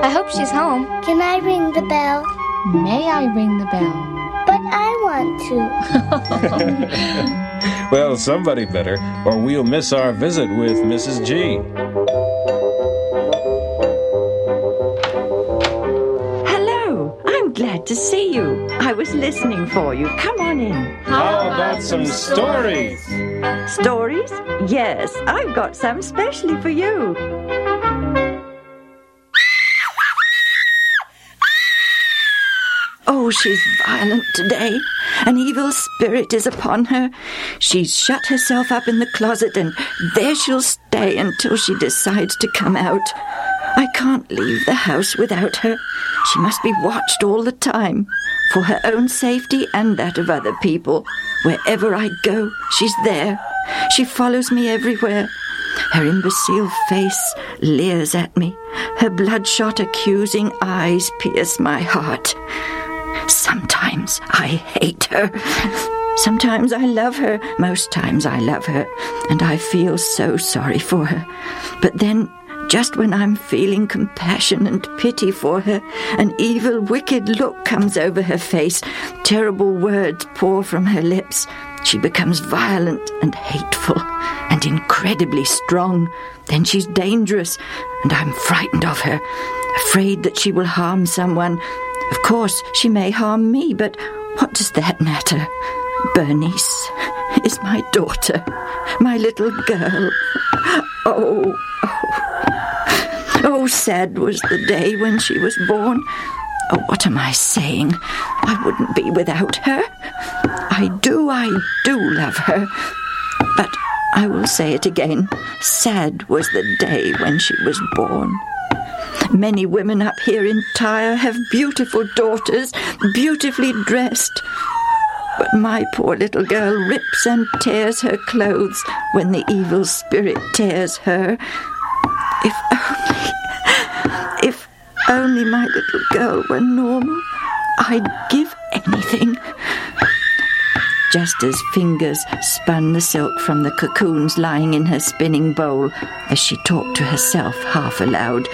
I hope she's home. Can I ring the bell? May I ring the bell? But I want to. Well, somebody better, or we'll miss our visit with Mrs. G. Hello, I'm glad to see you. I was listening for you. Come on in. How about some stories? Stories? Yes, I've got some specially for you. Oh, she's violent today. An evil spirit is upon her. She's shut herself up in the closet, and there she'll stay until she decides to come out. I can't leave the house without her. She must be watched all the time, for her own safety and that of other people. Wherever I go, she's there. She follows me everywhere. Her imbecile face leers at me. Her bloodshot, accusing eyes pierce my heart. Sometimes I hate her. Sometimes I love her. Most times I love her, and I feel so sorry for her. But then, just when I'm feeling compassion and pity for her, an evil, wicked look comes over her face. Terrible words pour from her lips. She becomes violent and hateful and incredibly strong. Then she's dangerous, and I'm frightened of her, afraid that she will harm someone. Of course, she may harm me, but what does that matter? Bernice is my daughter, my little girl. Oh, sad was the day when she was born. Oh, what am I saying? I wouldn't be without her. I do love her. But I will say it again. Sad was the day when she was born. Many women up here in Tyre have beautiful daughters, beautifully dressed. But my poor little girl rips and tears her clothes when the evil spirit tears her. If only my little girl were normal, I'd give anything. Just as fingers spun the silk from the cocoons lying in her spinning bowl, as she talked to herself half aloud.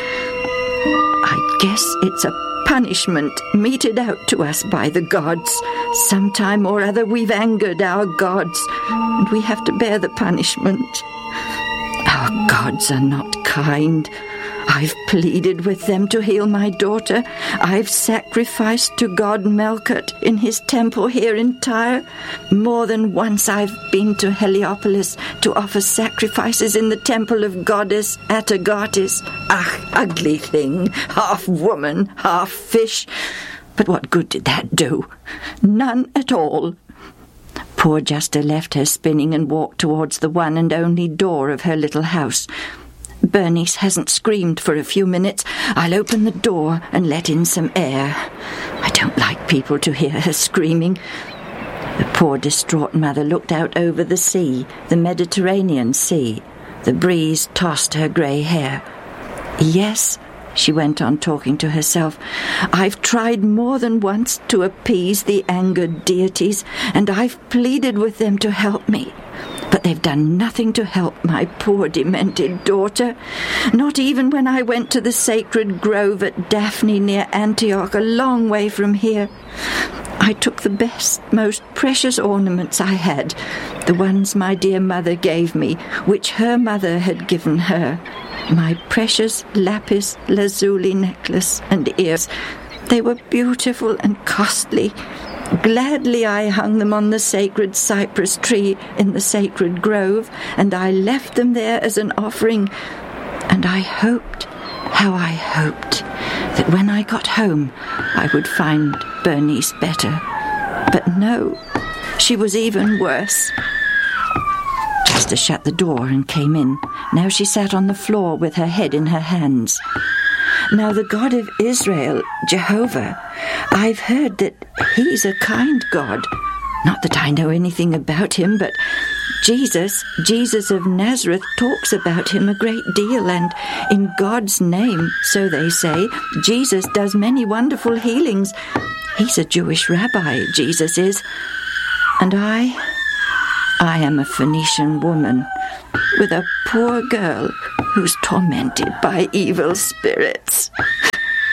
I guess it's a punishment meted out to us by the gods. Sometime or other we've angered our gods, and we have to bear the punishment. Our gods are not kind. I've pleaded with them to heal my daughter. I've sacrificed to God Melkart in his temple here in Tyre. More than once I've been to Heliopolis to offer sacrifices in the temple of goddess Atargatis. Ugly thing, half woman, half fish. But what good did that do? None at all. Poor Justa left her spinning and walked towards the one and only door of her little house. Bernice hasn't screamed for a few minutes. I'll open the door and let in some air. I don't like people to hear her screaming. The poor distraught mother looked out over the sea, the Mediterranean Sea. The breeze tossed her grey hair. Yes, she went on talking to herself, I've tried more than once to appease the angered deities, and I've pleaded with them to help me. But they've done nothing to help my poor demented daughter. Not even when I went to the sacred grove at Daphne near Antioch, a long way from here. I took the best, most precious ornaments I had, the ones my dear mother gave me, which her mother had given her. My precious lapis lazuli necklace and ears. They were beautiful and costly. Gladly I hung them on the sacred cypress tree in the sacred grove, and I left them there as an offering. And I hoped, how I hoped, that when I got home I would find Bernice better. But no, she was even worse. Justa shut the door and came in. Now she sat on the floor with her head in her hands. Now the God of Israel, Jehovah, I've heard that he's a kind God. Not that I know anything about him, but Jesus of Nazareth talks about him a great deal, and in God's name, so they say, Jesus does many wonderful healings. He's a Jewish rabbi, Jesus is. And I am a Phoenician woman with a poor girl who's tormented by evil spirits.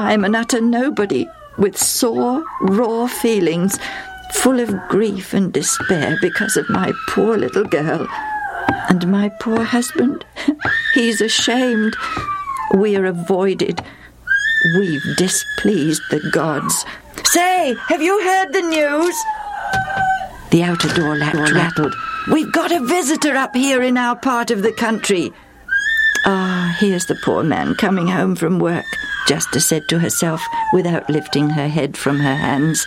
I'm an utter nobody, with sore, raw feelings, full of grief and despair because of my poor little girl. And my poor husband, he's ashamed. We're avoided. We've displeased the gods. Say, have you heard the news? The outer door rattled. We've got a visitor up here in our part of the country. Ah, here's the poor man coming home from work, Justa said to herself without lifting her head from her hands.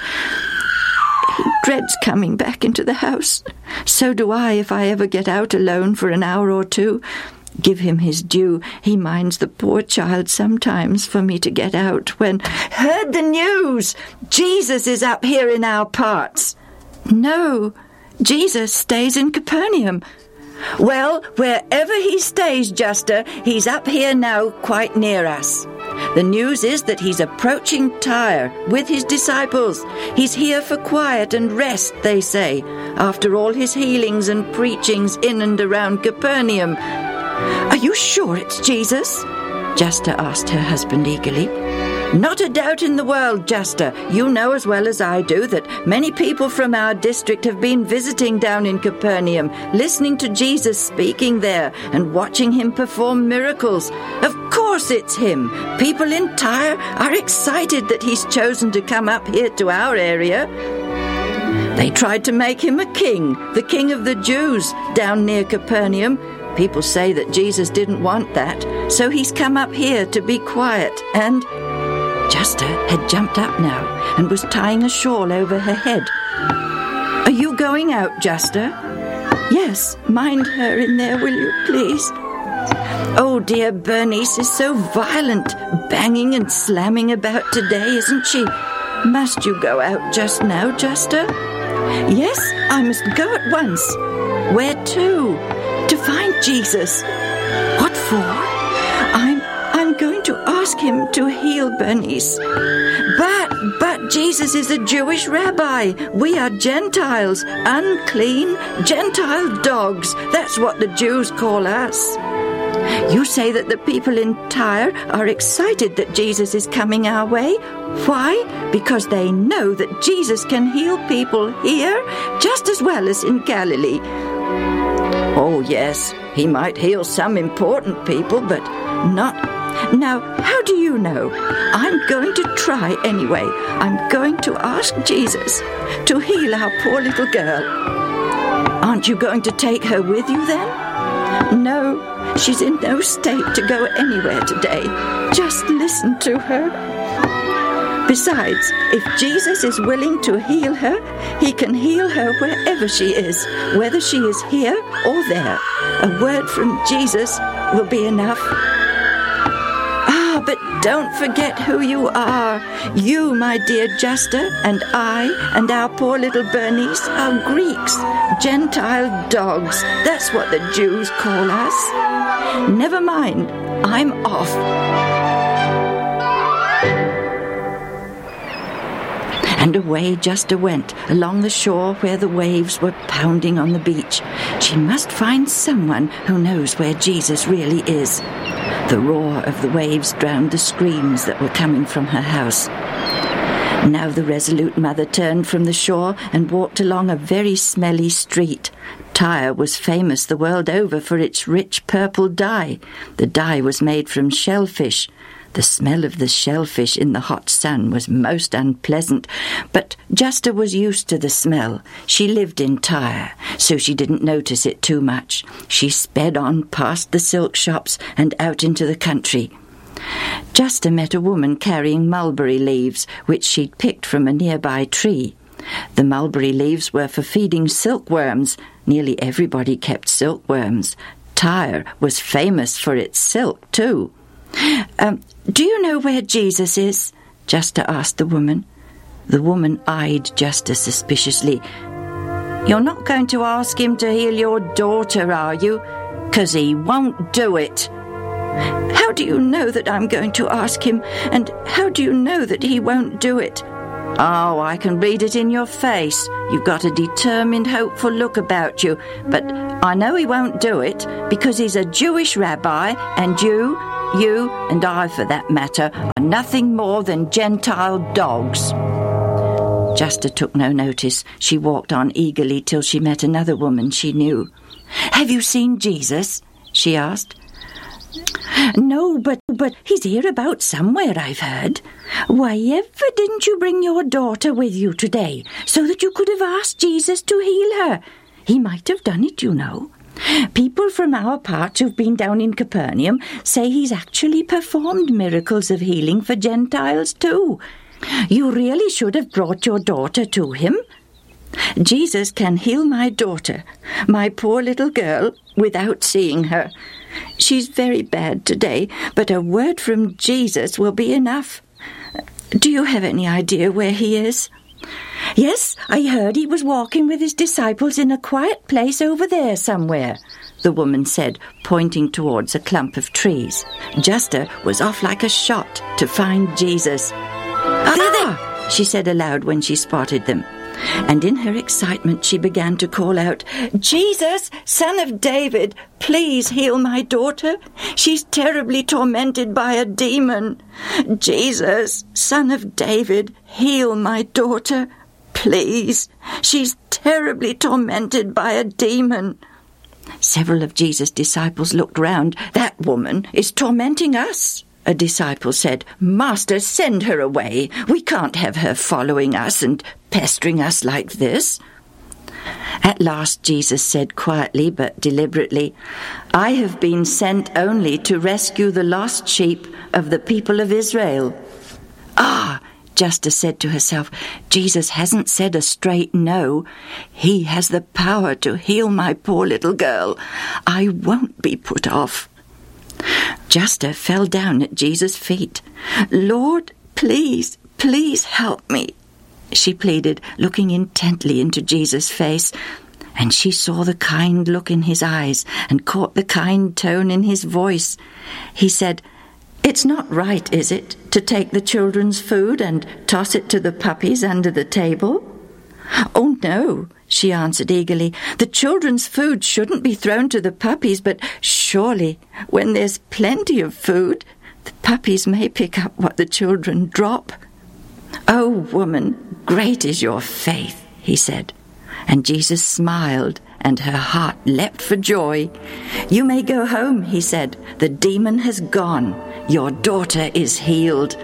He dreads coming back into the house. So do I if I ever get out alone for an hour or two. Give him his due. He minds the poor child sometimes for me to get out when... Heard the news! Jesus is up here in our parts. No, Jesus stays in Capernaum. Well, wherever he stays, Justa, he's up here now quite near us. The news is that he's approaching Tyre with his disciples. He's here for quiet and rest, they say, after all his healings and preachings in and around Capernaum. Are you sure it's Jesus? Justa asked her husband eagerly. Not a doubt in the world, Justa. You know as well as I do that many people from our district have been visiting down in Capernaum, listening to Jesus speaking there and watching him perform miracles. Of course it's him. People in Tyre are excited that he's chosen to come up here to our area. They tried to make him a king, the king of the Jews, down near Capernaum. People say that Jesus didn't want that, so he's come up here to be quiet and... Justa had jumped up now and was tying a shawl over her head. Are you going out, Justa? Yes, mind her in there, will you, please? Oh, dear, Bernice is so violent, banging and slamming about today, isn't she? Must you go out just now, Justa? Yes, I must go at once. Where to? To find Jesus. What for? I'm going to ask him to heal Bernice. But Jesus is a Jewish rabbi. We are Gentiles, unclean Gentile dogs. That's what the Jews call us. You say that the people in Tyre are excited that Jesus is coming our way. Why? Because they know that Jesus can heal people here just as well as in Galilee. Oh, yes, he might heal some important people, but not... Now, how do you know? I'm going to try anyway. I'm going to ask Jesus to heal our poor little girl. Aren't you going to take her with you then? No, she's in no state to go anywhere today. Just listen to her. Besides, if Jesus is willing to heal her, he can heal her wherever she is, whether she is here or there. A word from Jesus will be enough. But don't forget who you are. You, my dear Justa, and I, and our poor little Bernice are Greeks, Gentile dogs. That's what the Jews call us. Never mind, I'm off. And away Justa went, along the shore where the waves were pounding on the beach. She must find someone who knows where Jesus really is. The roar of the waves drowned the screams that were coming from her house. Now the resolute mother turned from the shore and walked along a very smelly street. Tyre was famous the world over for its rich purple dye. The dye was made from shellfish. The smell of the shellfish in the hot sun was most unpleasant, but Justa was used to the smell. She lived in Tyre, so she didn't notice it too much. She sped on past the silk shops and out into the country. Justa met a woman carrying mulberry leaves, which she'd picked from a nearby tree. The mulberry leaves were for feeding silkworms. Nearly everybody kept silkworms. Tyre was famous for its silk, too. Do you know where Jesus is? Justa asked the woman. The woman eyed Justa suspiciously. You're not going to ask him to heal your daughter, are you? 'Cause he won't do it. How do you know that I'm going to ask him? And how do you know that he won't do it? Oh, I can read it in your face. You've got a determined, hopeful look about you. But I know he won't do it because he's a Jewish rabbi, and You, and I for that matter, are nothing more than Gentile dogs. Justa took no notice. She walked on eagerly till she met another woman she knew. "Have you seen Jesus?" she asked. "No, but he's hereabouts somewhere, I've heard. Why ever didn't you bring your daughter with you today, so that you could have asked Jesus to heal her? He might have done it, you know. People from our parts who've been down in Capernaum say he's actually performed miracles of healing for Gentiles too. You really should have brought your daughter to him. Jesus can heal my daughter, my poor little girl, without seeing her. She's very bad today, but a word from Jesus will be enough. Do you have any idea where he is?" "Yes, I heard he was walking with his disciples in a quiet place over there somewhere," the woman said, pointing towards a clump of trees. Justa was off like a shot to find Jesus. "Ah!" she said aloud when she spotted them. And in her excitement she began to call out, "Jesus, Son of David, please heal my daughter. She's terribly tormented by a demon. Jesus, Son of David, heal my daughter. Please, she's terribly tormented by a demon." Several of Jesus' disciples looked round. "That woman is tormenting us," a disciple said. "Master, send her away. We can't have her following us and pestering us like this." At last Jesus said quietly but deliberately, "I have been sent only to rescue the lost sheep of the people of Israel." "Ah," Justa said to herself, "Jesus hasn't said a straight no. He has the power to heal my poor little girl. I won't be put off." Justa fell down at Jesus' feet. "Lord, please, please help me," she pleaded, looking intently into Jesus' face. And she saw the kind look in his eyes and caught the kind tone in his voice. He said, "It's not right, is it, to take the children's food and toss it to the puppies under the table?" "Oh, no," she answered eagerly. "The children's food shouldn't be thrown to the puppies, but surely, when there's plenty of food, the puppies may pick up what the children drop." "Oh, woman, great is your faith," he said. And Jesus smiled, and her heart leapt for joy. "You may go home," he said. "The demon has gone. Your daughter is healed."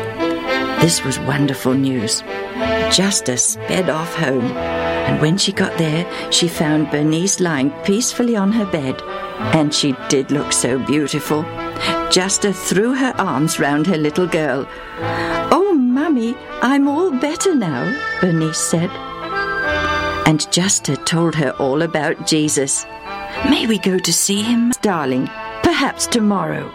This was wonderful news. Justa sped off home, and when she got there, she found Bernice lying peacefully on her bed, and she did look so beautiful. Justa threw her arms round her little girl. "Oh, Mummy, I'm all better now," Bernice said. And Justa told her all about Jesus. "May we go to see him, darling? Perhaps tomorrow."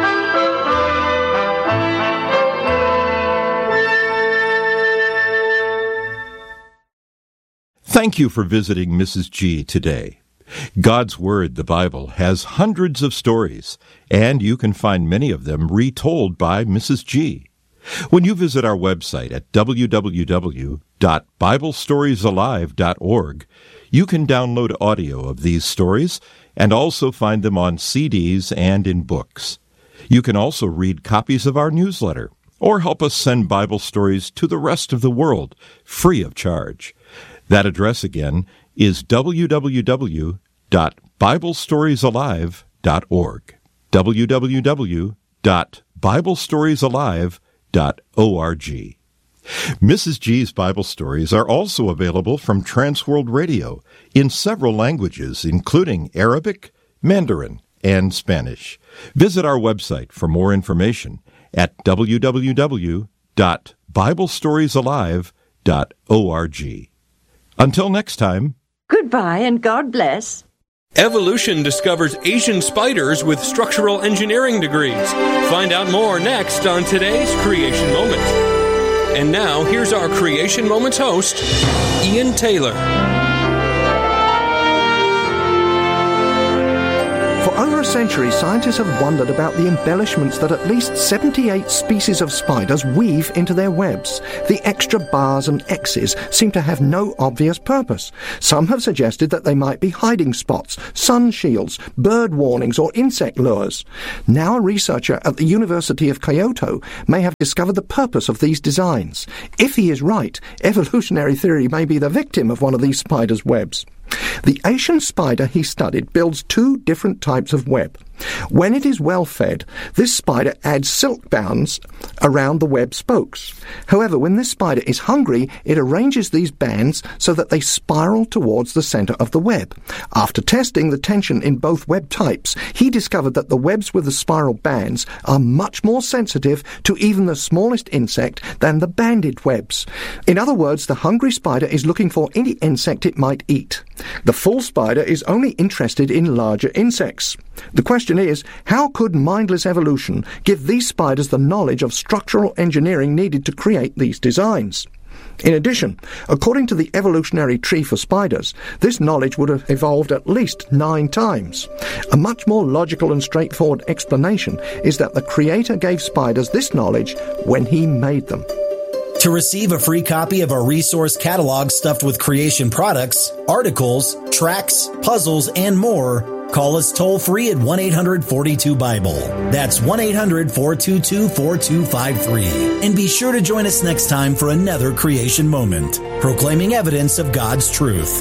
Thank you for visiting Mrs. G today. God's Word, the Bible, has hundreds of stories, and you can find many of them retold by Mrs. G. When you visit our website at www.biblestoriesalive.org, you can download audio of these stories and also find them on CDs and in books. You can also read copies of our newsletter or help us send Bible stories to the rest of the world free of charge. That address again is www.biblestoriesalive.org. www.biblestoriesalive.org. Mrs. G's Bible stories are also available from Transworld Radio in several languages, including Arabic, Mandarin, and Spanish. Visit our website for more information at www.biblestoriesalive.org. Until next time, Goodbye and God bless. Evolution discovers Asian spiders with structural engineering degrees. Find out more next on today's Creation Moment. And now, here's our Creation Moments host, Ian Taylor. For over a century, scientists have wondered about the embellishments that at least 78 species of spiders weave into their webs. The extra bars and X's seem to have no obvious purpose. Some have suggested that they might be hiding spots, sun shields, bird warnings, or insect lures. Now a researcher at the University of Kyoto may have discovered the purpose of these designs. If he is right, evolutionary theory may be the victim of one of these spiders' webs. The Asian spider he studied builds two different types of web. When it is well fed, this spider adds silk bands around the web spokes. However, when this spider is hungry, it arranges these bands so that they spiral towards the center of the web. After testing the tension in both web types, he discovered that the webs with the spiral bands are much more sensitive to even the smallest insect than the banded webs. In other words, the hungry spider is looking for any insect it might eat. The full spider is only interested in larger insects. The question is, how could mindless evolution give these spiders the knowledge of structural engineering needed to create these designs? In addition, according to the evolutionary tree for spiders, this knowledge would have evolved at least 9 times. A much more logical and straightforward explanation is that the Creator gave spiders this knowledge when He made them. To receive a free copy of our resource catalog stuffed with creation products, articles, tracks, puzzles, and more, call us toll-free at 1-800-42-BIBLE. That's 1-800-422-4253. And be sure to join us next time for another creation moment, proclaiming evidence of God's truth.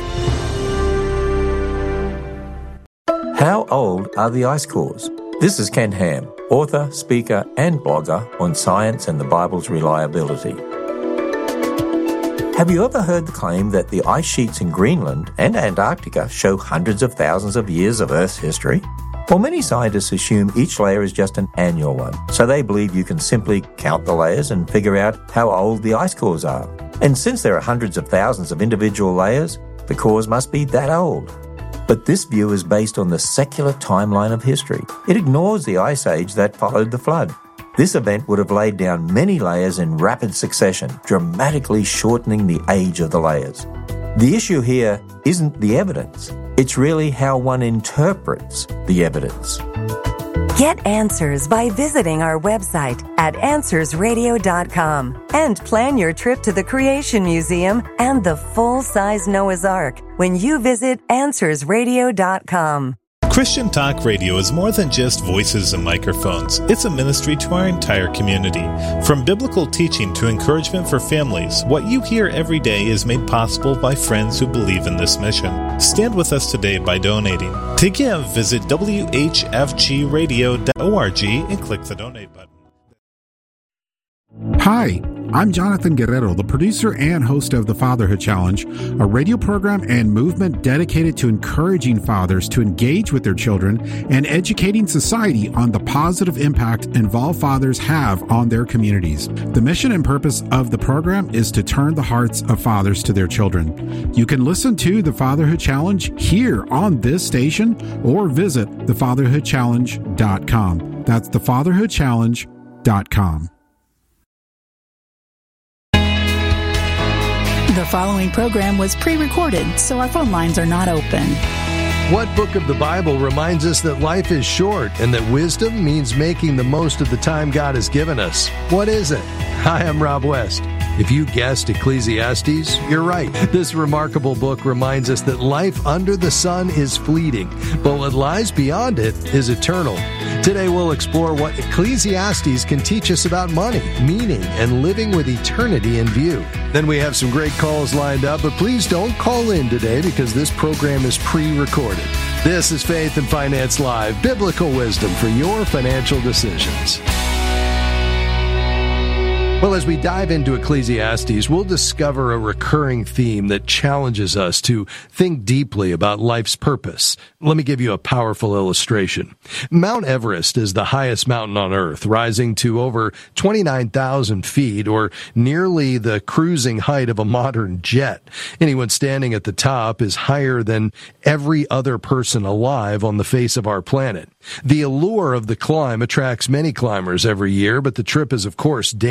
How old are the ice cores? This is Ken Ham, author, speaker, and blogger on science and the Bible's reliability. Have you ever heard the claim that the ice sheets in Greenland and Antarctica show hundreds of thousands of years of Earth's history? Well, many scientists assume each layer is just an annual one, so they believe you can simply count the layers and figure out how old the ice cores are. And since there are hundreds of thousands of individual layers, the cores must be that old. But this view is based on the secular timeline of history. It ignores the ice age that followed the flood. This event would have laid down many layers in rapid succession, dramatically shortening the age of the layers. The issue here isn't the evidence. It's really how one interprets the evidence. Get answers by visiting our website at AnswersRadio.com and plan your trip to the Creation Museum and the full-size Noah's Ark when you visit AnswersRadio.com. Christian Talk Radio is more than just voices and microphones. It's a ministry to our entire community. From biblical teaching to encouragement for families, what you hear every day is made possible by friends who believe in this mission. Stand with us today by donating. To give, visit whfgradio.org and click the donate button. Hi, I'm Jonathan Guerrero, the producer and host of The Fatherhood Challenge, a radio program and movement dedicated to encouraging fathers to engage with their children and educating society on the positive impact involved fathers have on their communities. The mission and purpose of the program is to turn the hearts of fathers to their children. You can listen to The Fatherhood Challenge here on this station or visit thefatherhoodchallenge.com. That's thefatherhoodchallenge.com. The following program was pre-recorded, so our phone lines are not open. What book of the Bible reminds us that life is short and that wisdom means making the most of the time God has given us? What is it? Hi, I'm Rob West. If you guessed Ecclesiastes, you're right. This remarkable book reminds us that life under the sun is fleeting, but what lies beyond it is eternal. Today we'll explore what Ecclesiastes can teach us about money, meaning, and living with eternity in view. Then we have some great calls lined up, but please don't call in today because this program is pre-recorded. This is Faith and Finance Live, biblical wisdom for your financial decisions. Well, as we dive into Ecclesiastes, we'll discover a recurring theme that challenges us to think deeply about life's purpose. Let me give you a powerful illustration. Mount Everest is the highest mountain on Earth, rising to over 29,000 feet, or nearly the cruising height of a modern jet. Anyone standing at the top is higher than every other person alive on the face of our planet. The allure of the climb attracts many climbers every year, but the trip is, of course, dangerous.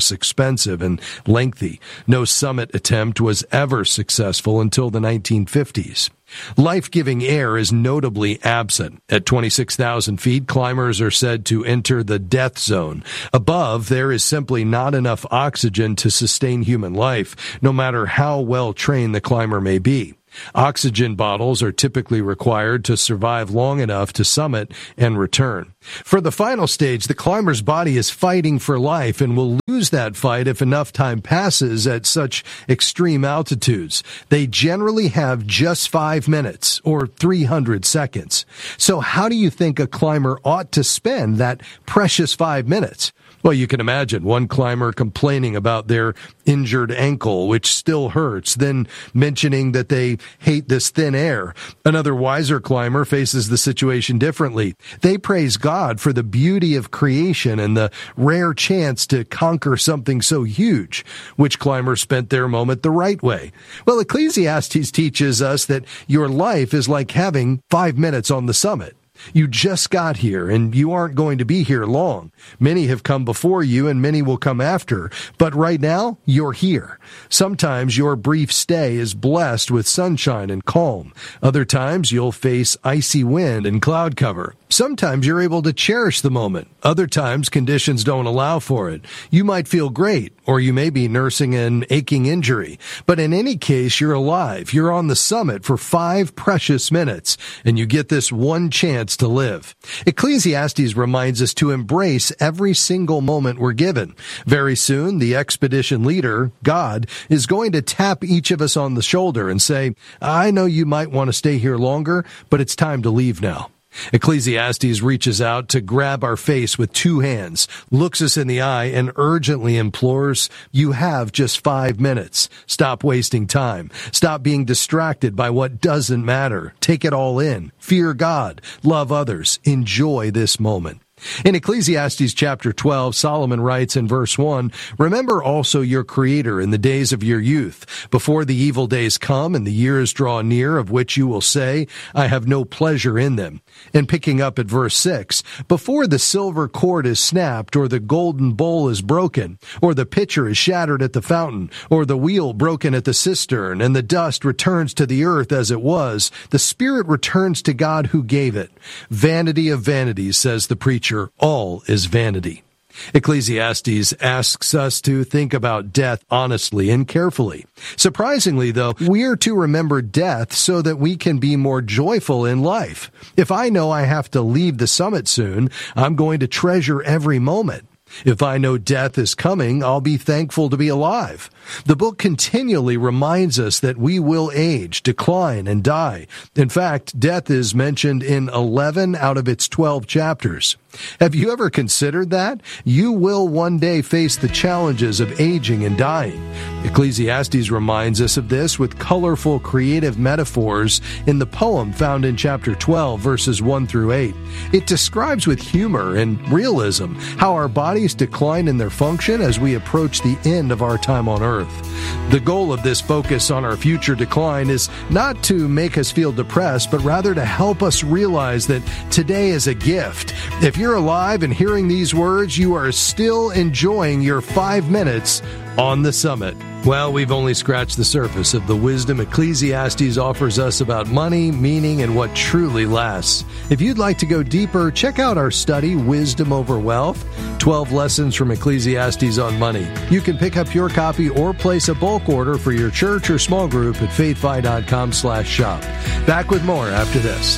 dangerous, expensive, and lengthy. No summit attempt was ever successful until the 1950s. Life-giving air is notably absent. At 26,000 feet, climbers are said to enter the death zone. Above, there is simply not enough oxygen to sustain human life, no matter how well trained the climber may be. Oxygen bottles are typically required to survive long enough to summit and return. For the final stage, the climber's body is fighting for life and will lose that fight if enough time passes at such extreme altitudes. They generally have just 5 minutes or 300 seconds. So how do you think a climber ought to spend that precious 5 minutes? Well, you can imagine one climber complaining about their injured ankle, which still hurts, then mentioning that they hate this thin air. Another wiser climber faces the situation differently. They praise God for the beauty of creation and the rare chance to conquer something so huge. Which climber spent their moment the right way? Well, Ecclesiastes teaches us that your life is like having 5 minutes on the summit. You just got here, and you aren't going to be here long. Many have come before you, and many will come after. But right now, you're here. Sometimes your brief stay is blessed with sunshine and calm. Other times, you'll face icy wind and cloud cover. Sometimes you're able to cherish the moment. Other times, conditions don't allow for it. You might feel great, or you may be nursing an aching injury. But in any case, you're alive. You're on the summit for 5 precious minutes, and you get this one chance to live. Ecclesiastes reminds us to embrace every single moment we're given. Very soon, the expedition leader, God, is going to tap each of us on the shoulder and say, I know you might want to stay here longer, but it's time to leave now. Ecclesiastes reaches out to grab our face with 2 hands, looks us in the eye, and urgently implores, you have just 5 minutes. Stop wasting time. Stop being distracted by what doesn't matter. Take it all in. Fear God. Love others. Enjoy this moment. In Ecclesiastes chapter 12, Solomon writes in verse 1, remember also your Creator in the days of your youth, before the evil days come and the years draw near, of which you will say, I have no pleasure in them. And picking up at verse 6, before the silver cord is snapped, or the golden bowl is broken, or the pitcher is shattered at the fountain, or the wheel broken at the cistern, and the dust returns to the earth as it was, the spirit returns to God who gave it. Vanity of vanities, says the preacher. All is vanity. Ecclesiastes asks us to think about death honestly and carefully. Surprisingly, though, we are to remember death so that we can be more joyful in life. If I know I have to leave the summit soon, I'm going to treasure every moment. If I know death is coming, I'll be thankful to be alive. The book continually reminds us that we will age, decline, and die. In fact, death is mentioned in 11 out of its 12 chapters. Have you ever considered that? You will one day face the challenges of aging and dying. Ecclesiastes reminds us of this with colorful, creative metaphors in the poem found in chapter 12, verses 1 through 8. It describes with humor and realism how our bodies decline in their function as we approach the end of our time on earth. The goal of this focus on our future decline is not to make us feel depressed, but rather to help us realize that today is a gift. If you're alive and hearing these words, you are still enjoying your 5 minutes on the summit. Well, we've only scratched the surface of the wisdom Ecclesiastes offers us about money, meaning, and what truly lasts. If you'd like to go deeper, check out our study, Wisdom Over Wealth, 12 Lessons from Ecclesiastes on Money. You can pick up your copy or place a bulk order for your church or small group at faithfi.com/shop. Back with more after this.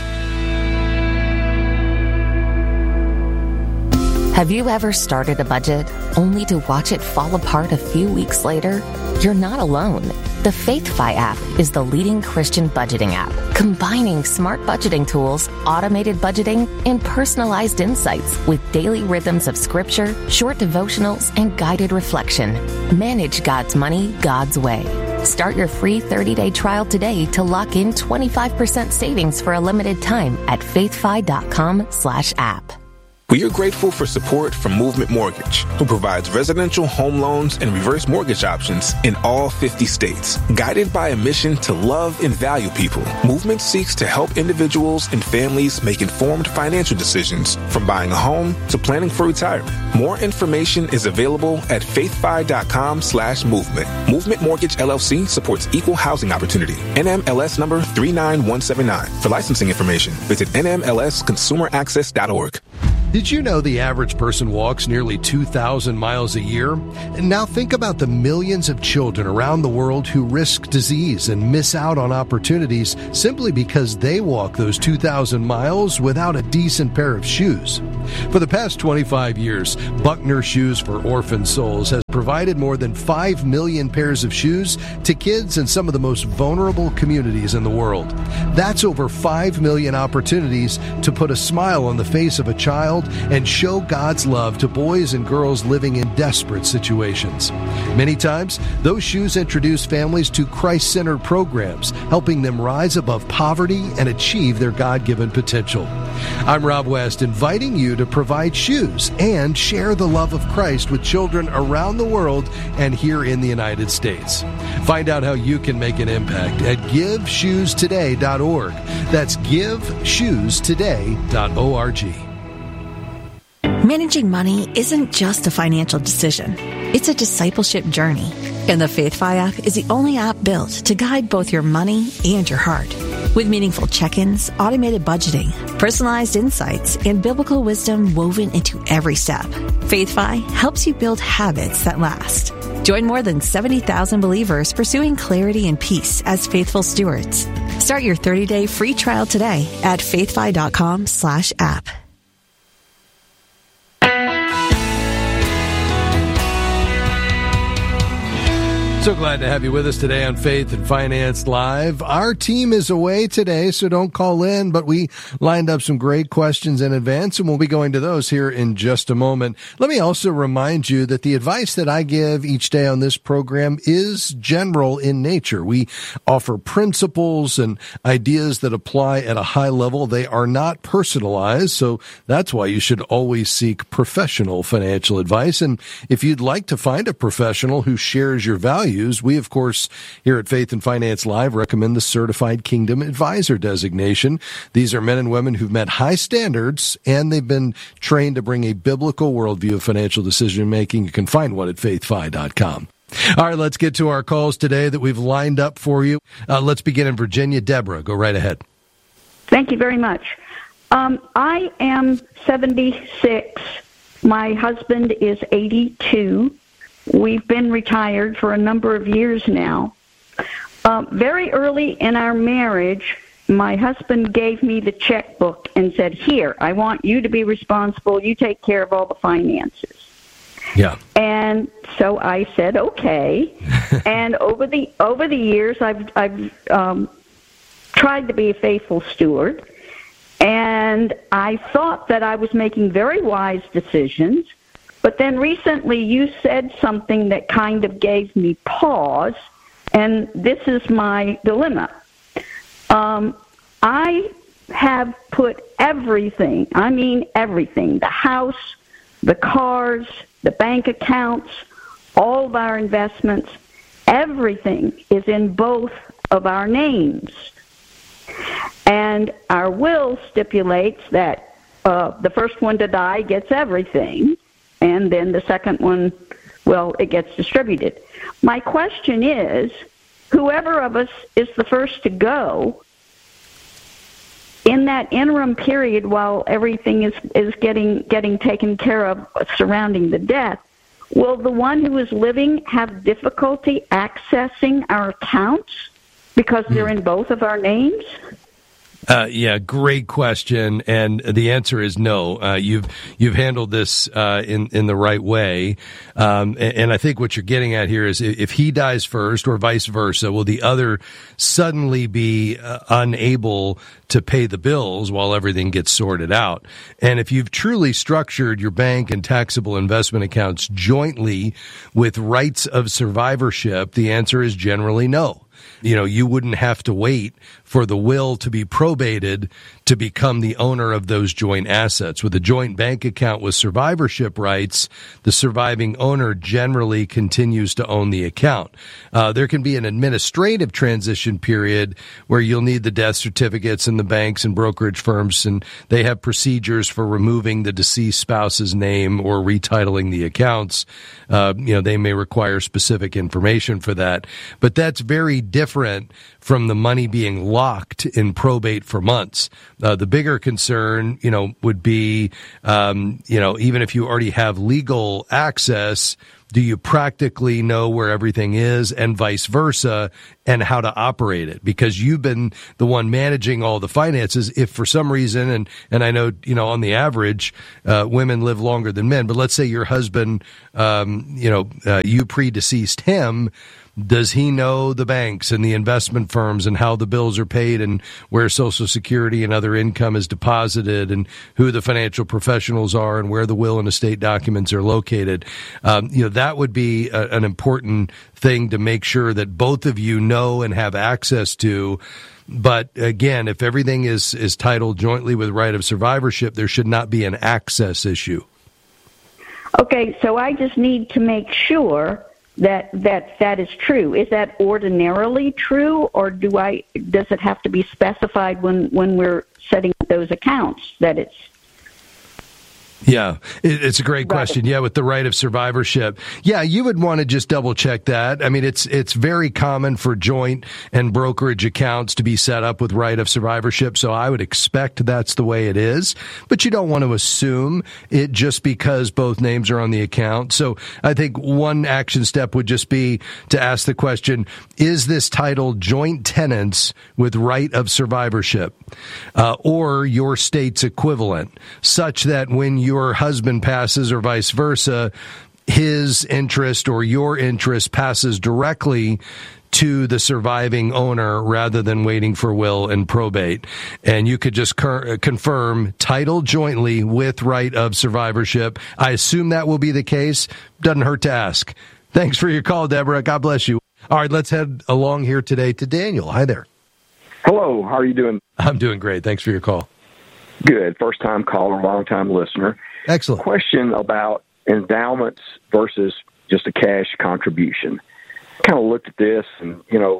Have you ever started a budget only to watch it fall apart a few weeks later? You're not alone. The FaithFi app is the leading Christian budgeting app, combining smart budgeting tools, automated budgeting, and personalized insights with daily rhythms of scripture, short devotionals, and guided reflection. Manage God's money God's way. Start your free 30-day trial today to lock in 25% savings for a limited time at faithfi.com/app. We are grateful for support from Movement Mortgage, who provides residential home loans and reverse mortgage options in all 50 states. Guided by a mission to love and value people, Movement seeks to help individuals and families make informed financial decisions, from buying a home to planning for retirement. More information is available at faithfi.com/movement. Movement Mortgage LLC supports equal housing opportunity. NMLS number 39179. For licensing information, visit nmlsconsumeraccess.org. Did you know the average person walks nearly 2,000 miles a year? And now think about the millions of children around the world who risk disease and miss out on opportunities simply because they walk those 2,000 miles without a decent pair of shoes. For the past 25 years, Buckner Shoes for Orphan Souls has provided more than 5 million pairs of shoes to kids in some of the most vulnerable communities in the world. That's over 5 million opportunities to put a smile on the face of a child and show God's love to boys and girls living in desperate situations. Many times, those shoes introduce families to Christ-centered programs, helping them rise above poverty and achieve their God-given potential. I'm Rob West, inviting you to provide shoes and share the love of Christ with children around the world and here in the United States. Find out how you can make an impact at GiveShoesToday.org. That's GiveShoesToday.org. Managing money isn't just a financial decision. It's a discipleship journey. And the FaithFi app is the only app built to guide both your money and your heart. With meaningful check-ins, automated budgeting, personalized insights, and biblical wisdom woven into every step, FaithFi helps you build habits that last. Join more than 70,000 believers pursuing clarity and peace as faithful stewards. Start your 30-day free trial today at faithfi.com/app. So glad to have you with us today on Faith and Finance Live. Our team is away today, so don't call in, but we lined up some great questions in advance, and we'll be going to those here in just a moment. Let me also remind you that the advice that I give each day on this program is general in nature. We offer principles and ideas that apply at a high level. They are not personalized, so that's why you should always seek professional financial advice. And if you'd like to find a professional who shares your values, we, of course, here at Faith and Finance Live recommend the Certified Kingdom Advisor designation. These are men and women who've met high standards, and they've been trained to bring a biblical worldview of financial decision-making. You can find one at faithfi.com. All right, let's get to our calls today that we've lined up for you. Let's begin in Virginia. Deborah, go right ahead. Thank you very much. I am 76. My husband is 82. We've been retired for a number of years now. Very early in our marriage, my husband gave me the checkbook and said, "Here, I want you to be responsible. You take care of all the finances." Yeah. And so I said, "Okay." And over the years, I've tried to be a faithful steward, and I thought that I was making very wise decisions. But then recently you said something that kind of gave me pause, and this is my dilemma. I have put everything, I mean everything, the house, the cars, the bank accounts, all of our investments, everything is in both of our names. And our will stipulates that the first one to die gets everything, and then the second one, well, it gets distributed. My question is, whoever of us is the first to go, in that interim period while everything is getting taken care of surrounding the death, will the one who is living have difficulty accessing our accounts because they're in both of our names? Yeah, great question, and the answer is no. You've handled this in the right way, and I think what you're getting at here is if he dies first, or vice versa, will the other suddenly be unable to pay the bills while everything gets sorted out? And if you've truly structured your bank and taxable investment accounts jointly with rights of survivorship, the answer is generally no. you wouldn't have to wait for the will to be probated to become the owner of those joint assets. With a joint bank account with survivorship rights, the surviving owner generally continues to own the account. There can be an administrative transition period where you'll need the death certificates and the banks and brokerage firms, and they have procedures for removing the deceased spouse's name or retitling the accounts. They may require specific information for that, but that's very different from the money being locked in probate for months. The bigger concern, would be, even if you already have legal access, do you practically know where everything is, and vice versa, and how to operate it? Because you've been the one managing all the finances. If for some reason, and I know, on the average, women live longer than men, but let's say your husband, you predeceased him, does he know the banks and the investment firms and how the bills are paid and where Social Security and other income is deposited and who the financial professionals are and where the will and estate documents are located? That would be an important thing to make sure that both of you know and have access to. But again, if everything is titled jointly with right of survivorship, there should not be an access issue. Okay, so I just need to make sure that is true. Is that ordinarily true, or does it have to be specified when we're setting up those accounts that it's? Yeah, it's a great question. Yeah, with the right of survivorship. Yeah, you would want to just double check that. I mean, it's very common for joint and brokerage accounts to be set up with right of survivorship, so I would expect that's the way it is. But you don't want to assume it just because both names are on the account. So I think one action step would just be to ask the question, is this titled joint tenants with right of survivorship, or your state's equivalent, such that when your husband passes or vice versa, his interest or your interest passes directly to the surviving owner rather than waiting for will and probate. And you could just confirm title jointly with right of survivorship. I assume that will be the case. Doesn't hurt to ask. Thanks for your call, Deborah. God bless you. All right, let's head along here today to Daniel. Hi there. Hello, how are you doing? I'm doing great. Thanks for your call. Good. First-time caller, long-time listener. Excellent. Question about endowments versus just a cash contribution. Kind of looked at this, and,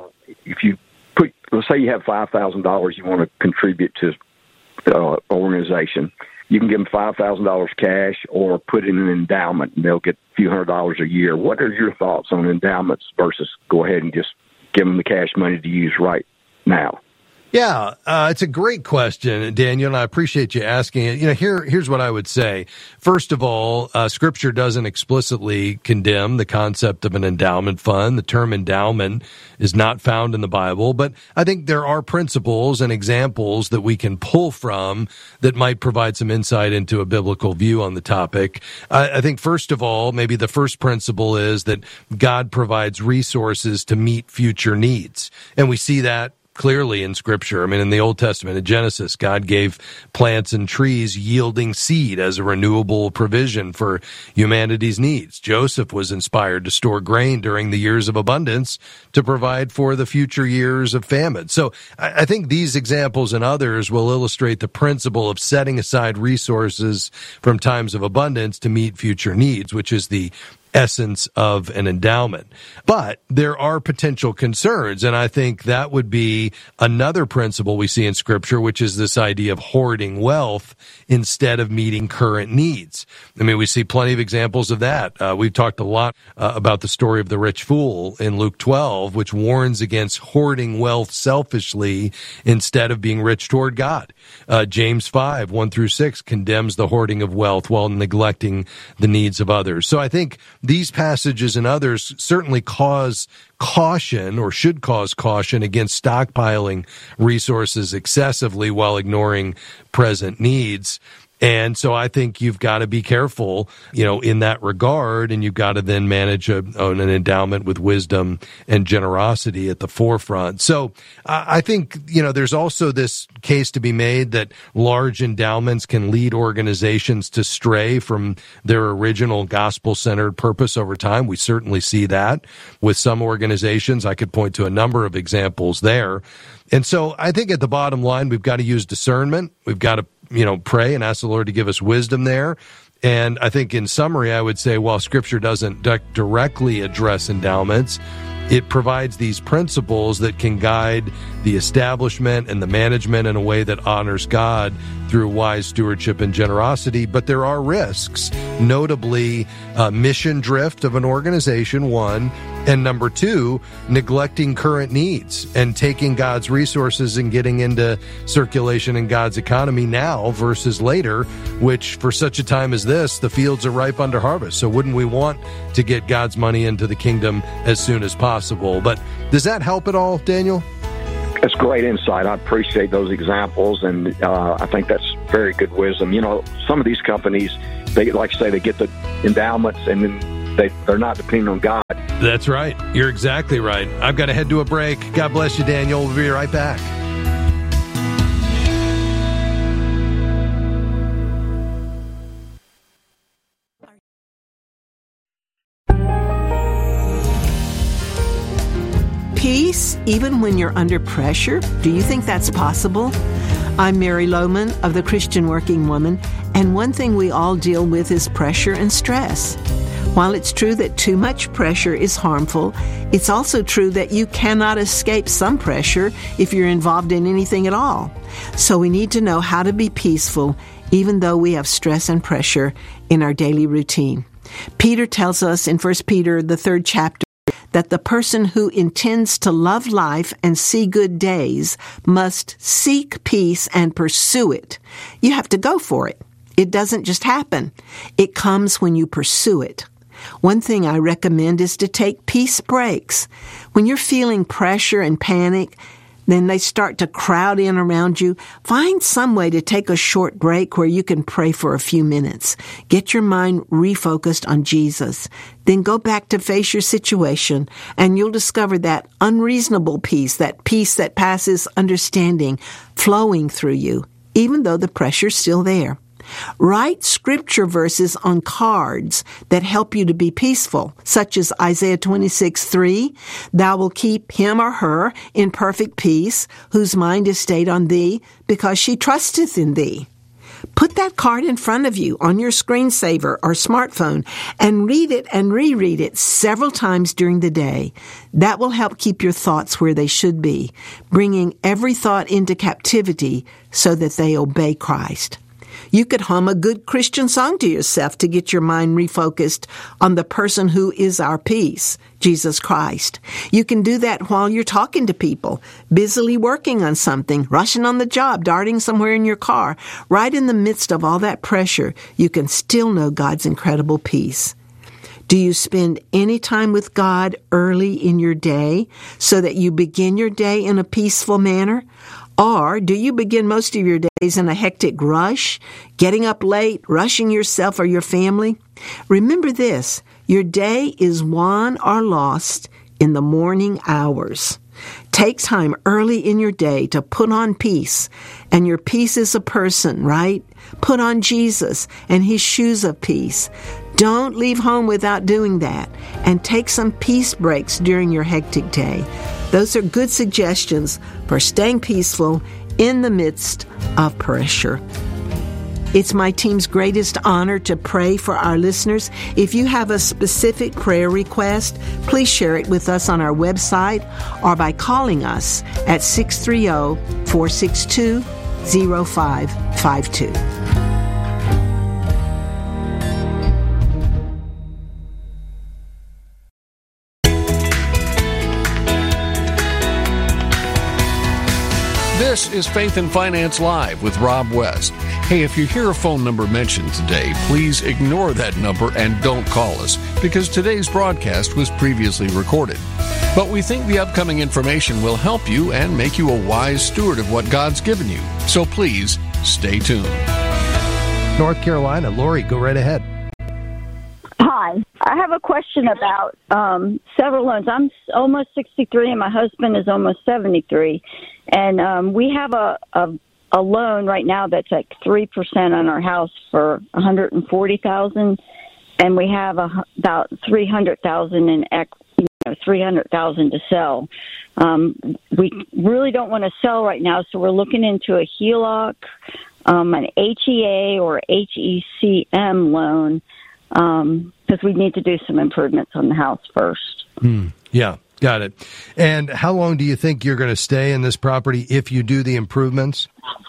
if you let's say you have $5,000 you want to contribute to the organization, you can give them $5,000 cash or put in an endowment, and they'll get a few $100s a year. What are your thoughts on endowments versus go ahead and just give them the cash money to use right now? Yeah, it's a great question, Daniel, and I appreciate you asking it. Here's what I would say. First of all, Scripture doesn't explicitly condemn the concept of an endowment fund. The term endowment is not found in the Bible, but I think there are principles and examples that we can pull from that might provide some insight into a biblical view on the topic. I think, first of all, maybe the first principle is that God provides resources to meet future needs, and we see that clearly in Scripture. I mean, in the Old Testament, in Genesis, God gave plants and trees yielding seed as a renewable provision for humanity's needs. Joseph was inspired to store grain during the years of abundance to provide for the future years of famine. So I think these examples and others will illustrate the principle of setting aside resources from times of abundance to meet future needs, which is the essence of an endowment. But there are potential concerns, and I think that would be another principle we see in Scripture, which is this idea of hoarding wealth instead of meeting current needs. I mean, we see plenty of examples of that. We've talked a lot about the story of the rich fool in Luke 12, which warns against hoarding wealth selfishly instead of being rich toward God. James 5, 1-6 condemns the hoarding of wealth while neglecting the needs of others. So I think these passages and others certainly cause caution, or should cause caution, against stockpiling resources excessively while ignoring present needs. And so I think you've got to be careful, in that regard, and you've got to then manage an endowment with wisdom and generosity at the forefront. So I think, there's also this case to be made that large endowments can lead organizations to stray from their original gospel-centered purpose over time. We certainly see that with some organizations. I could point to a number of examples there. And so I think at the bottom line, we've got to use discernment. We've got to, pray and ask the Lord to give us wisdom there. And I think in summary, I would say, while Scripture doesn't directly address endowments, it provides these principles that can guide the establishment and the management in a way that honors God through wise stewardship and generosity. But there are risks, notably mission drift of an organization, one, and number two, neglecting current needs and taking God's resources and getting into circulation in God's economy now versus later, which for such a time as this, the fields are ripe under harvest. So wouldn't we want to get God's money into the kingdom as soon as possible? But does that help at all, Daniel? That's great insight. I appreciate those examples, and I think that's very good wisdom. Some of these companies, they get the endowments, and then they're not depending on God. That's right. You're exactly right. I've got to head to a break. God bless you, Daniel. We'll be right back. Peace, even when you're under pressure? Do you think that's possible? I'm Mary Lohman of the Christian Working Woman, and one thing we all deal with is pressure and stress. While it's true that too much pressure is harmful, it's also true that you cannot escape some pressure if you're involved in anything at all. So we need to know how to be peaceful, even though we have stress and pressure in our daily routine. Peter tells us in 1 Peter, the 3rd chapter, that the person who intends to love life and see good days must seek peace and pursue it. You have to go for it. It doesn't just happen. It comes when you pursue it. One thing I recommend is to take peace breaks. When you're feeling pressure and panic, then they start to crowd in around you. Find some way to take a short break where you can pray for a few minutes. Get your mind refocused on Jesus. Then go back to face your situation, and you'll discover that unreasonable peace that passes understanding flowing through you, even though the pressure's still there. Write scripture verses on cards that help you to be peaceful, such as Isaiah 26:3, "Thou wilt keep him or her in perfect peace, whose mind is stayed on thee, because she trusteth in thee." Put that card in front of you on your screensaver or smartphone and read it and reread it several times during the day. That will help keep your thoughts where they should be, bringing every thought into captivity so that they obey Christ. You could hum a good Christian song to yourself to get your mind refocused on the person who is our peace, Jesus Christ. You can do that while you're talking to people, busily working on something, rushing on the job, darting somewhere in your car. Right in the midst of all that pressure, you can still know God's incredible peace. Do you spend any time with God early in your day so that you begin your day in a peaceful manner? Or do you begin most of your days in a hectic rush, getting up late, rushing yourself or your family? Remember this, your day is won or lost in the morning hours. Take time early in your day to put on peace, and your peace is a person, right? Put on Jesus and his shoes of peace. Don't leave home without doing that, and take some peace breaks during your hectic day. Those are good suggestions for staying peaceful in the midst of pressure. It's my team's greatest honor to pray for our listeners. If you have a specific prayer request, please share it with us on our website or by calling us at 630-462-0552. This is Faith and Finance Live with Rob West. Hey, if you hear a phone number mentioned today, please ignore that number and don't call us, because today's broadcast was previously recorded. But we think the upcoming information will help you and make you a wise steward of what God's given you. So please, stay tuned. North Carolina. Lori, go right ahead. Hi. I have a question about several loans. I'm almost 63 and my husband is almost 73. And we have a loan right now that's like 3% on our house for $140,000, and we have about $300,000 in $300,000 to sell. We really don't want to sell right now, so we're looking into a HELOC, an HEA or HECM loan, because we need to do some improvements on the house first. Yeah, got it. And how long do you think you're going to stay in this property if you do the improvements?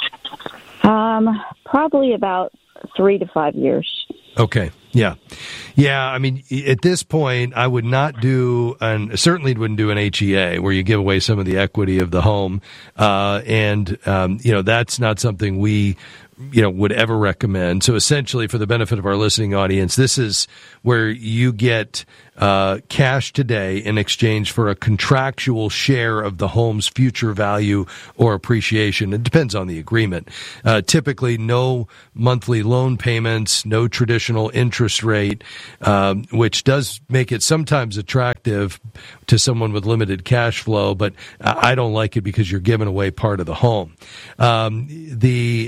Probably about 3 to 5 years. Okay. Yeah. I mean, at this point, I would not do, and certainly wouldn't do an HEA where you give away some of the equity of the home. That's not something we, would ever recommend. So essentially, for the benefit of our listening audience, this is where you get cash today in exchange for a contractual share of the home's future value or appreciation. It depends on the agreement. Typically, no monthly loan payments, no traditional interest rate, which does make it sometimes attractive to someone with limited cash flow, but I don't like it because you're giving away part of the home. The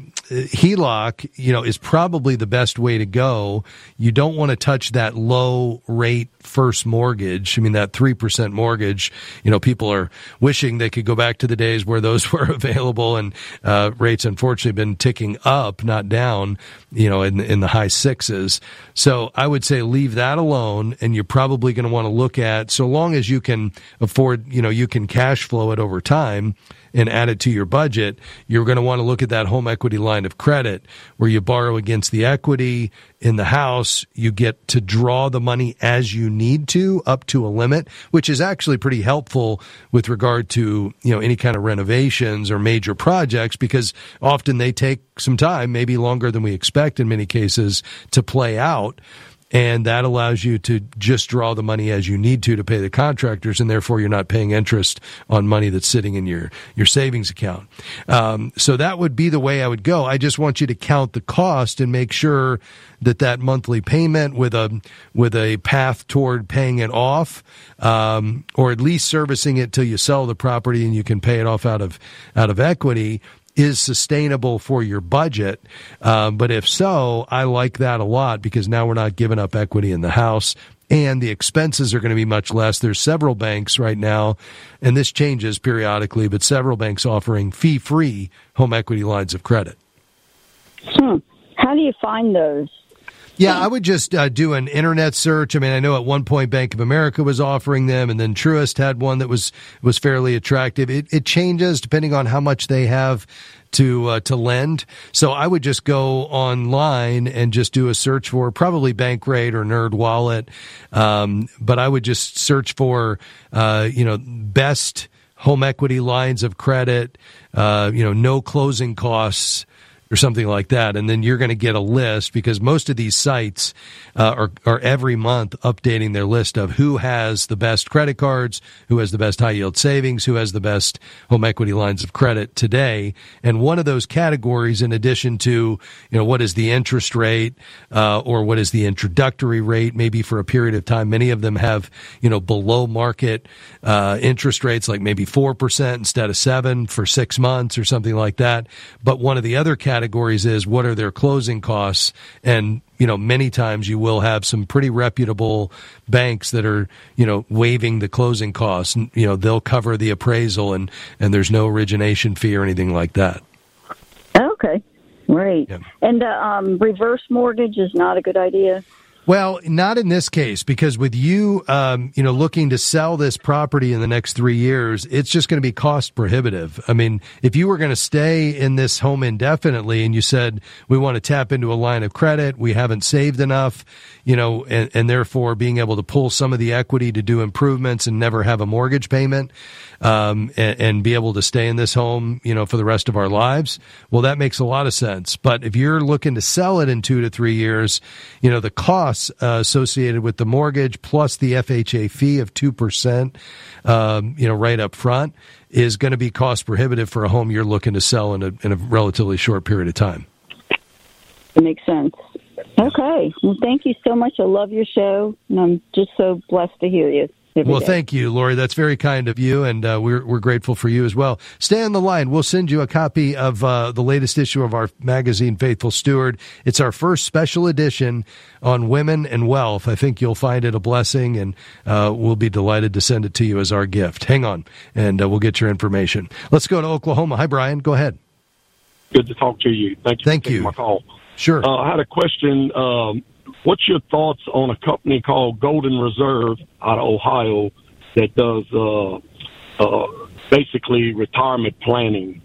HELOC, is probably the best way to go. You don't want to touch that low rate first mortgage. I mean, that 3% mortgage, people are wishing they could go back to the days where those were available, and rates unfortunately have been ticking up, not down, in the high sixes. So I would say leave that alone, and you're probably going to want to look at, so long as you can afford, you can cash flow it over time and add it to your budget, you're going to want to look at that home equity line of credit where you borrow against the equity in the house. You get to draw the money as you need to, up to a limit, which is actually pretty helpful with regard to, any kind of renovations or major projects, because often they take some time, maybe longer than we expect in many cases, to play out. And that allows you to just draw the money as you need to pay the contractors, and therefore you're not paying interest on money that's sitting in your savings account. So that would be the way I would go. I just want you to count the cost and make sure that monthly payment with a path toward paying it off, or at least servicing it till you sell the property and you can pay it off out of equity, is sustainable for your budget. But if so, I like that a lot, because now we're not giving up equity in the house, and the expenses are going to be much less. There's several banks right now, and this changes periodically, but several banks offering fee-free home equity lines of credit. How do you find those? Yeah, I would just do an internet search. I mean, I know at one point Bank of America was offering them, and then Truist had one that was fairly attractive. It changes depending on how much they have to lend. So I would just go online and just do a search for probably Bankrate or NerdWallet. But I would just search for, best home equity lines of credit, no closing costs, or something like that, and then you're going to get a list, because most of these sites are every month updating their list of who has the best credit cards, who has the best high-yield savings, who has the best home equity lines of credit today. And one of those categories, in addition to, what is the interest rate or what is the introductory rate, maybe for a period of time, many of them have, below market interest rates, like maybe 4% instead of 7% for 6 months or something like that. But one of the other categories is, what are their closing costs? And many times you will have some pretty reputable banks that are, waiving the closing costs. They'll cover the appraisal, and there's no origination fee or anything like that. Okay, great. Yeah. And reverse mortgage is not a good idea? Well, not in this case, because with you, looking to sell this property in the next 3 years, it's just going to be cost prohibitive. I mean, if you were going to stay in this home indefinitely and you said, we want to tap into a line of credit, we haven't saved enough, and therefore being able to pull some of the equity to do improvements and never have a mortgage payment, and be able to stay in this home, for the rest of our lives, well, that makes a lot of sense. But if you're looking to sell it in 2 to 3 years, the costs associated with the mortgage plus the FHA fee of 2%, right up front, is going to be cost prohibitive for a home you're looking to sell in a relatively short period of time. That makes sense. Okay. Well, thank you so much. I love your show, and I'm just so blessed to hear you. Well, thank you, Lori. That's very kind of you, and we're grateful for you as well. Stay on the line. We'll send you a copy of the latest issue of our magazine, Faithful Steward. It's our first special edition on women and wealth. I think you'll find it a blessing, and we'll be delighted to send it to you as our gift. Hang on, and we'll get your information. Let's go to Oklahoma. Hi, Brian. Go ahead. Good to talk to you. Thank you for taking my call. Sure. I had a question. What's your thoughts on a company called Golden Reserve out of Ohio that does basically retirement planning?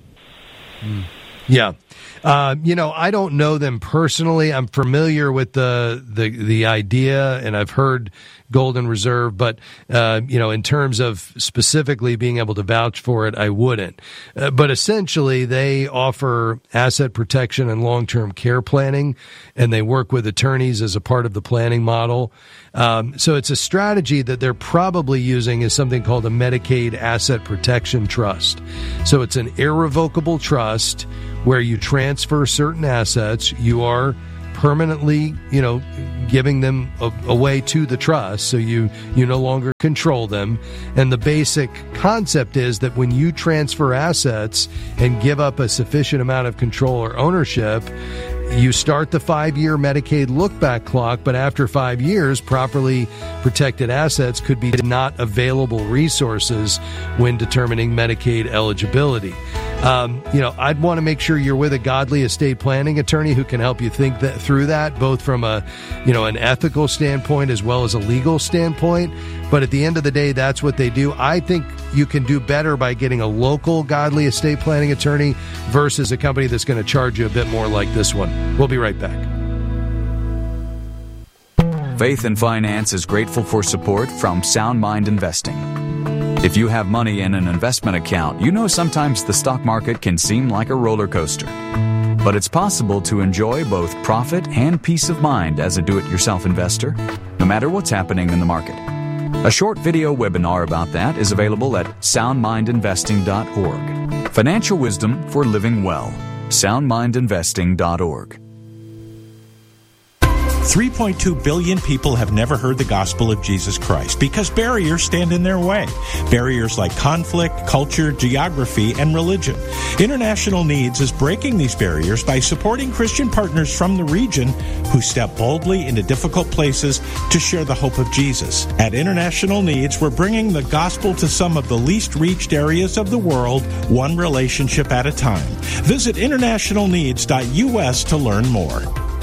Yeah. I don't know them personally. I'm familiar with the idea, and I've heard Golden Reserve, but, in terms of specifically being able to vouch for it, I wouldn't. But essentially, they offer asset protection and long-term care planning, and they work with attorneys as a part of the planning model. So it's a strategy that they're probably using is something called a Medicaid Asset Protection Trust. So it's an irrevocable trust where you transfer certain assets. You are permanently, giving them away to the trust, so you no longer control them. And the basic concept is that when you transfer assets and give up a sufficient amount of control or ownership, you start the 5-year Medicaid look-back clock, but after 5 years, properly protected assets could be not available resources when determining Medicaid eligibility. I'd want to make sure you're with a godly estate planning attorney who can help you think through that, both from an ethical standpoint as well as a legal standpoint. But at the end of the day, that's what they do. I think you can do better by getting a local godly estate planning attorney versus a company that's going to charge you a bit more like this one. We'll be right back. Faith and Finance is grateful for support from Sound Mind Investing. If you have money in an investment account, you know sometimes the stock market can seem like a roller coaster. But it's possible to enjoy both profit and peace of mind as a do-it-yourself investor, no matter what's happening in the market. A short video webinar about that is available at soundmindinvesting.org. Financial wisdom for living well. soundmindinvesting.org. 3.2 billion people have never heard the gospel of Jesus Christ because barriers stand in their way. Barriers like conflict, culture, geography, and religion. International Needs is breaking these barriers by supporting Christian partners from the region who step boldly into difficult places to share the hope of Jesus. At International Needs, we're bringing the gospel to some of the least reached areas of the world, one relationship at a time. Visit internationalneeds.us to learn more.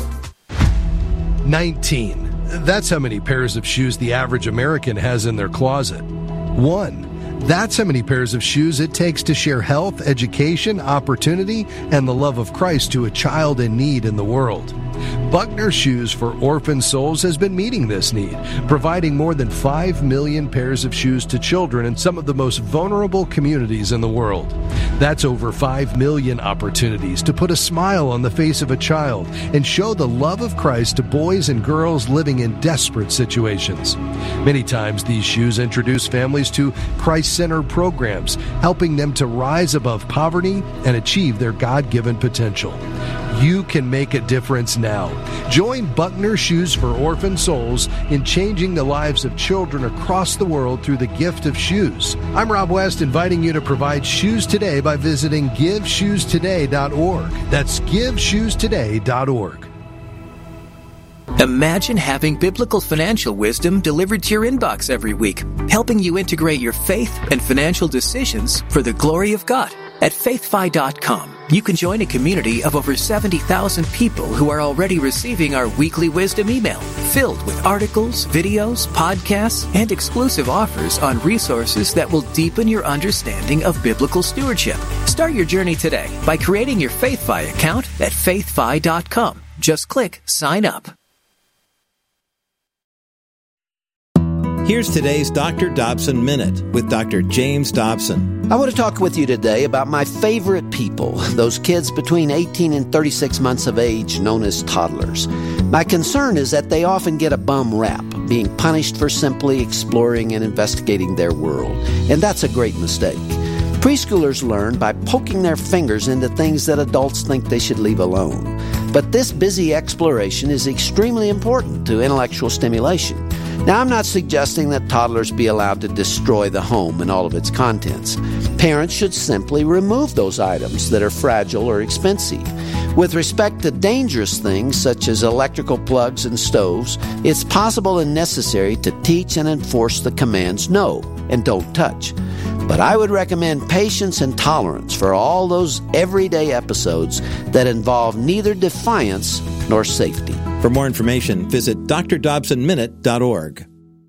19. That's how many pairs of shoes the average American has in their closet. 1. That's how many pairs of shoes it takes to share health, education, opportunity, and the love of Christ to a child in need in the world. Buckner Shoes for Orphan Souls has been meeting this need, providing more than 5 million pairs of shoes to children in some of the most vulnerable communities in the world. That's over 5 million opportunities to put a smile on the face of a child and show the love of Christ to boys and girls living in desperate situations. Many times these shoes introduce families to Christ-centered programs, helping them to rise above poverty and achieve their God-given potential. You can make a difference now. Join Buckner Shoes for Orphan Souls in changing the lives of children across the world through the gift of shoes. I'm Rob West, inviting you to provide shoes today by visiting GiveShoesToday.org. That's GiveShoesToday.org. Imagine having biblical financial wisdom delivered to your inbox every week, helping you integrate your faith and financial decisions for the glory of God. At faithfi.com, you can join a community of over 70,000 people who are already receiving our weekly wisdom email, filled with articles, videos, podcasts, and exclusive offers on resources that will deepen your understanding of biblical stewardship. Start your journey today by creating your FaithFi account at faithfi.com. Just click Sign Up. Here's today's Dr. Dobson Minute with Dr. James Dobson. I want to talk with you today about my favorite people, those kids between 18 and 36 months of age known as toddlers. My concern is that they often get a bum rap, being punished for simply exploring and investigating their world. And that's a great mistake. Preschoolers learn by poking their fingers into things that adults think they should leave alone. But this busy exploration is extremely important to intellectual stimulation. Now, I'm not suggesting that toddlers be allowed to destroy the home and all of its contents. Parents should simply remove those items that are fragile or expensive. With respect to dangerous things such as electrical plugs and stoves, it's possible and necessary to teach and enforce the commands no and don't touch. But I would recommend patience and tolerance for all those everyday episodes that involve neither defiance nor safety. For more information, visit drdobsonminute.org.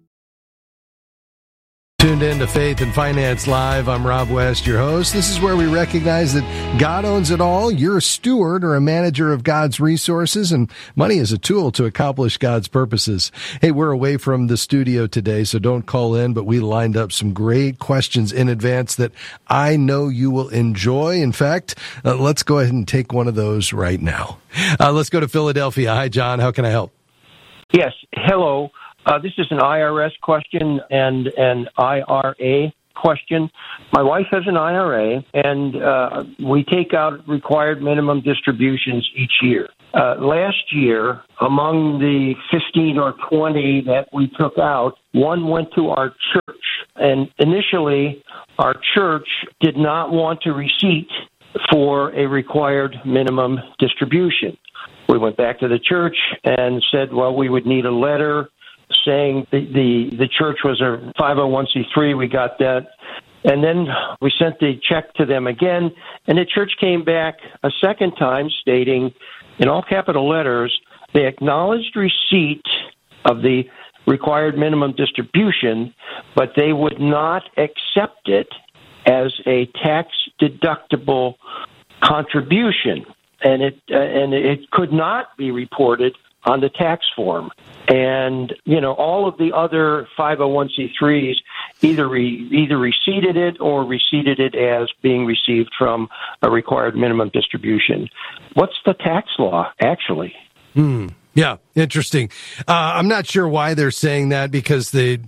Tuned in to Faith and Finance Live. I'm Rob West, your host. This is where we recognize that God owns it all. You're a steward or a manager of God's resources, and money is a tool to accomplish God's purposes. Hey, we're away from the studio today, so don't call in, but we lined up some great questions in advance that I know you will enjoy. In fact, let's go ahead and take one of those right now. Let's go to Philadelphia. Hi, John. How can I help? Yes. Hello. This is an IRS question and an IRA question. My wife has an IRA, and we take out required minimum distributions each year. Last year, among the 15 or 20 that we took out, one went to our church. And initially, our church did not want a receipt for a required minimum distribution. We went back to the church and said, well, we would need a letter saying the church was a 501c3. We got that. And then we sent the check to them again, and the church came back a second time stating, in all capital letters, they acknowledged receipt of the required minimum distribution, but they would not accept it as a tax-deductible contribution, and it could not be reported on the tax form. And, all of the other 501c3s either receipted it or receipted it as being received from a required minimum distribution. What's the tax law, actually? Yeah, interesting. I'm not sure why they're saying that, because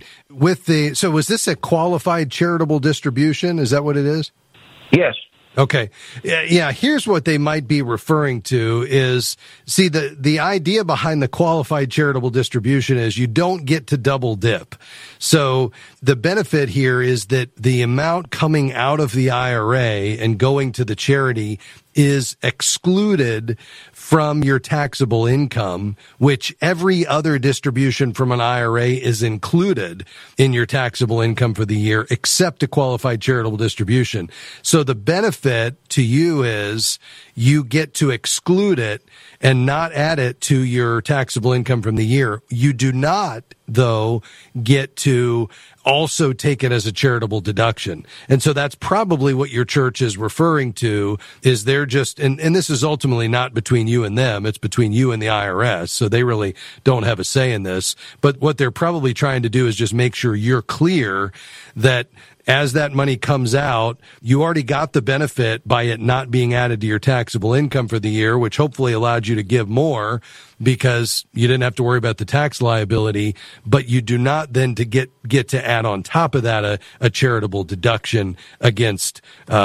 so was this a qualified charitable distribution? Is that what it is? Yes. Okay. Yeah, here's what they might be referring to is, see, the idea behind the qualified charitable distribution is you don't get to double dip. So the benefit here is that the amount coming out of the IRA and going to the charity is excluded from your taxable income, which every other distribution from an IRA is included in your taxable income for the year, except a qualified charitable distribution. So the benefit to you is you get to exclude it and not add it to your taxable income from the year. You do not, though, get to also take it as a charitable deduction. And so that's probably what your church is referring to, is they're just, and this is ultimately not between you and them, it's between you and the IRS, so they really don't have a say in this. But what they're probably trying to do is just make sure you're clear that as that money comes out, you already got the benefit by it not being added to your taxable income for the year, which hopefully allowed you to give more because you didn't have to worry about the tax liability, but you do not then to get to add on top of that a charitable deduction against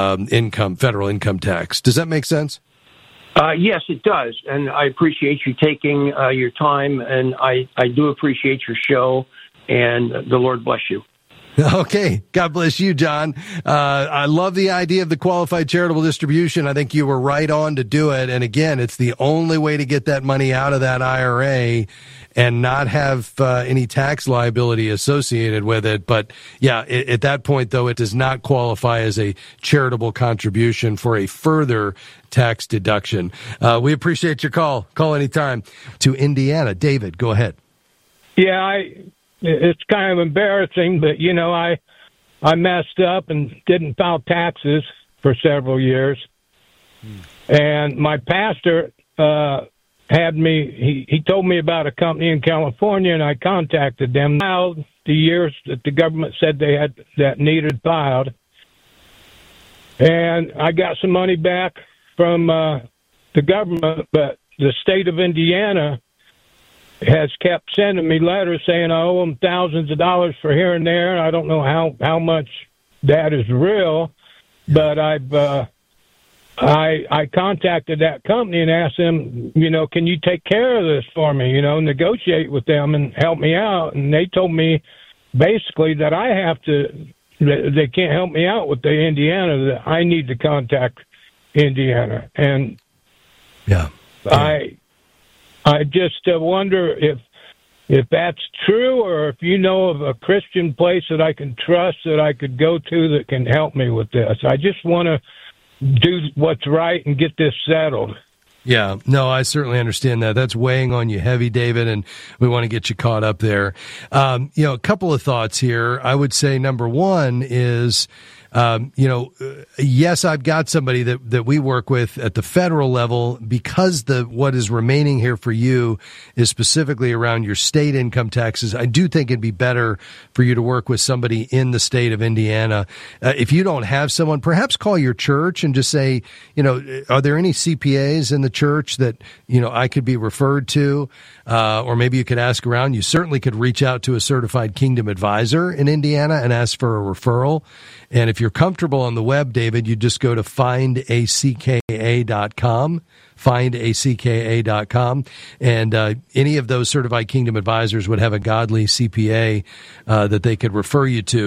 federal income tax. Does that make sense? Yes, it does. And I appreciate you taking your time, and I do appreciate your show, and the Lord bless you. Okay. God bless you, John. I love the idea of the qualified charitable distribution. I think you were right on to do it. And again, it's the only way to get that money out of that IRA and not have any tax liability associated with it. But yeah, at that point, though, it does not qualify as a charitable contribution for a further tax deduction. We appreciate your call. Call anytime. To Indiana. David, go ahead. Yeah, it's kind of embarrassing, but, I messed up and didn't file taxes for several years. And my pastor had me, he told me about a company in California, and I contacted them. Filed the years that the government said they had that needed filed. And I got some money back from the government, but the state of Indiana has kept sending me letters saying I owe them thousands of dollars for here and there. I don't know how much that is real, But I contacted that company and asked them, can you take care of this for me? Negotiate with them and help me out. And they told me basically that they can't help me out with the Indiana, that I need to contact Indiana. And I just wonder if that's true, or if you know of a Christian place that I can trust that I could go to that can help me with this. I just want to do what's right and get this settled. Yeah, no, I certainly understand that. That's weighing on you heavy, David, and we want to get you caught up there. A couple of thoughts here. I would say number one is, yes, I've got somebody that we work with at the federal level, because what is remaining here for you is specifically around your state income taxes. I do think it'd be better for you to work with somebody in the state of Indiana. If you don't have someone, perhaps call your church and just say, are there any CPAs in the church that, I could be referred to? Or maybe you could ask around. You certainly could reach out to a certified Kingdom advisor in Indiana and ask for a referral. And if you're comfortable on the web, David, you just go to findacka.com, findacka.com, and any of those certified Kingdom advisors would have a godly CPA that they could refer you to.